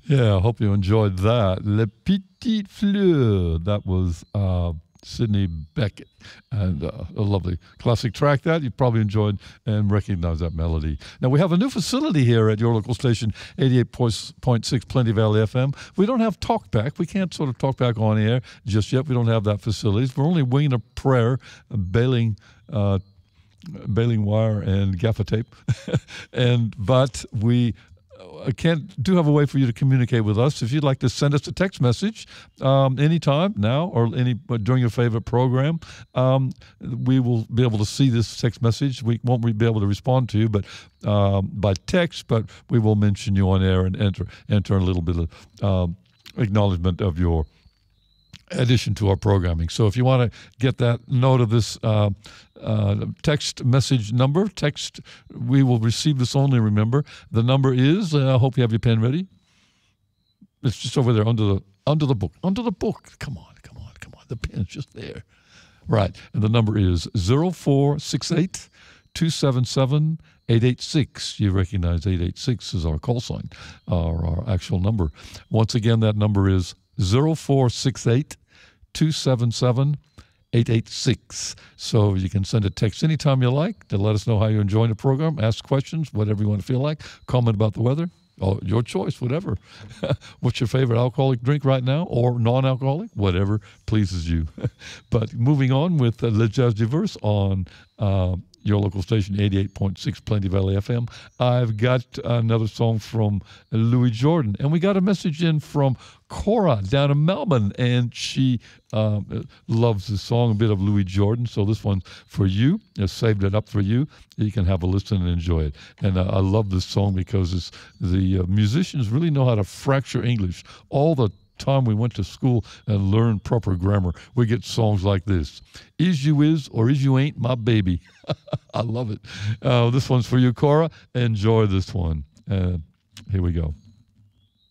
Yeah, I hope you enjoyed that. Le Petit Fleur. That was Sidney Beckett. And a lovely classic track that you probably enjoyed and recognize that melody. Now, we have a new facility here at your local station, 88.6 Plenty Valley FM. We don't have talkback. We can't sort of talk back on air just yet. We don't have that facility. We're only winging a prayer, bailing wire and gaffer tape. But we do have a way for you to communicate with us. If you'd like to send us a text message anytime now or during your favorite program, we will be able to see this text message. We won't be able to respond to you by text, but we will mention you on air and enter a little bit of acknowledgement of your addition to our programming. So if you want to get that note of this text message number, we will receive this only, remember. The number is, I hope you have your pen ready. It's just over there under the book. Under the book. Come on. The pen's just there. Right. And the number is 0468 277 886. You recognize 886 as our call sign, our actual number. Once again, that number is 0468 277 886. So you can send a text anytime you like to let us know how you're enjoying the program, ask questions, whatever you want to feel like, comment about the weather. Oh, your choice, whatever. What's your favorite alcoholic drink right now or non-alcoholic? Whatever pleases you. But moving on with Le Jazz Diverse on your local station, 88.6 Plenty Valley FM. I've got another song from Louis Jordan. And we got a message in from Cora down in Melbourne, and she loves this song, a bit of Louis Jordan. So this one's for you. I saved it up for you. You can have a listen and enjoy it. And I love this song because the musicians really know how to fracture English. All the time we went to school and learned proper grammar, we get songs like this. Is you is or is you ain't my baby. I love it. This one's for you, Cora. Enjoy this one. Here we go.